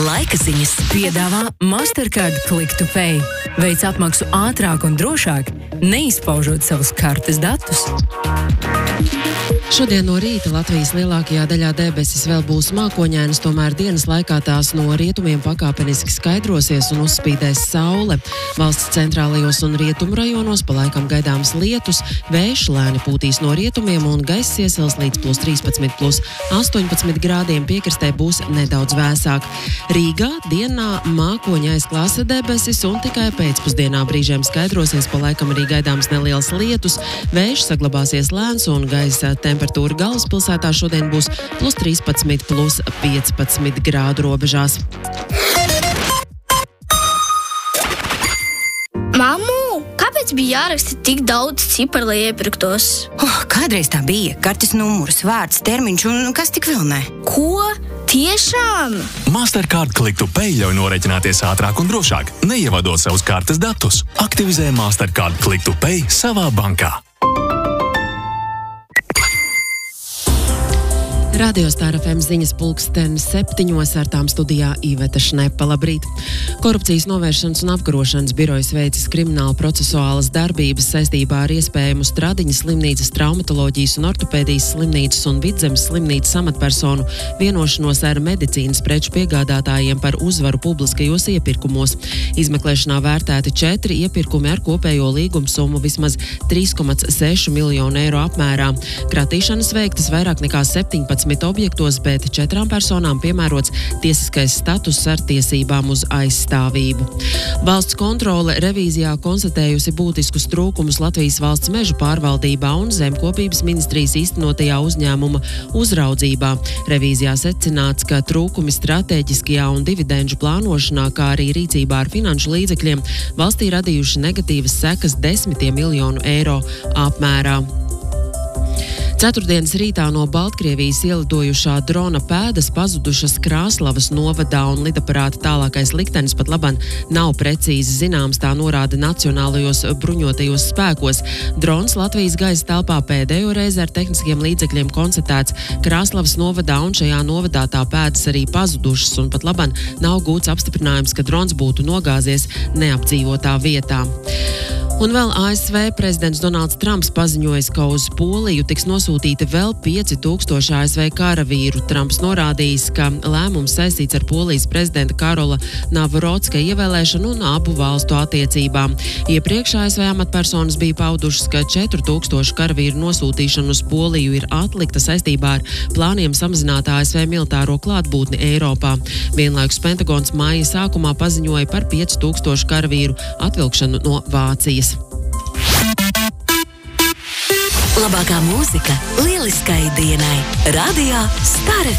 Laika ziņas piedāvā Mastercard Click to Pay. Veic apmaksu ātrāk un drošāk, neizpaužot savus kartes datus. Šodien no rīta Latvijas lielākajā daļā debesis vēl būs mākoņainas, tomēr dienas laikā tās no rietumiem pakāpeniski skaidrosies un uzspīdēs saule. Valsts centrālajos un rietumu rajonos pa laikam gaidāms lietus, vējš lēni pūtīs no rietumiem un gaiss iesils līdz +13–+18 grādiem, piekrastē būs nedaudz vēsāk. Rīgā dienā mākoņa aizklāsa debesis un tikai pēcpusdienā brīžiem skaidrosies, pa laikam arī gaidāms neliels lietus, vējš saglabāsies lēns un gaisa temperatūra galvaspilsētā šodien būs +13–+15 grādu robežās. Mammu, kāpēc bija jāraksta tik daudz ciparu, lai iepirktos? Kādreiz tā bija. Kartes numurs, vārds, termiņš un kas tik vēl ne. Ko? Tiešām? Mastercard Click to Pay ļauj norēķināties ātrāk un drošāk, neievadot savus kartes datus. Aktivizē Mastercard Click to Pay savā bankā. Radio Star FM ziņas 7:00 ar tām studijā Iveta Šnepa. Labrīt! Korupcijas novēršanas un apkarošanas birojas veicis krimināla procesuālas darbības saistībā ar iespējamu Stradiņas slimnīcas, traumatoloģijas un ortopēdijas slimnīcas un Vidzemes slimnīcas amatpersonu vienošanos ar medicīnas preču piegādātājiem par uzvaru publiskajos iepirkumos. Izmeklēšanā vērtēti 4 iepirkumi ar kopējo līgumsummu vismaz 3,6 miljonu eiro apmērā. Kratīšanas veiktas vairāk nekā 17 objektos, bet 4 personām piemērots tiesiskais status ar tiesībām uz aizstāvību. Valsts kontrole revīzijā konstatējusi būtiskus trūkumus Latvijas valsts mežu pārvaldībā un zemkopības ministrijas īstenotajā uzņēmuma uzraudzībā. Revīzijā secināts, ka trūkumi stratēģiskajā un dividendžu plānošanā, kā arī rīcībā ar finanšu līdzekļiem valstī radījuši negatīvas sekas 10 miljonu eiro apmērā. Ceturtdienas rītā no Baltkrievijas ielidojušā drona pēdas pazudušas Krāslavas novadā un lidaparāta tālākais liktenis pat laban nav precīzi zināms, tā norāda Nacionālajos bruņotajos spēkos. Drons Latvijas gaisa telpā pēdējo reizi ar tehniskiem līdzekļiem konstatēts Krāslavas novadā, un šajā novadā tā pēdas arī pazudušas, un pat laban nav gūts apstiprinājums, ka drons būtu nogāzies neapdzīvotā vietā. Un vēl ASV prezidents Donalds Trumps paziņojis, ka uz Poliju tiks nosūtīti vēl 5000 ASV karavīru. Trumps norādījis, ka lēmums saistīts ar Polijas prezidenta Karola Navrocka ievēlēšanu un abu valstu attiecībām. Iepriekš ASV amatpersonas bija paudušas, ka 4000 karavīru nosūtīšana uz Poliju ir atlikta saistībā ar plāniem samazināt ASV militāro klātbūtni Eiropā. Vienlaikus Pentagons māja sākumā paziņoja par 5000 karavīru atvilkšanu no Vācijas. Labākā mūzika lieliskai dienai. Radio Star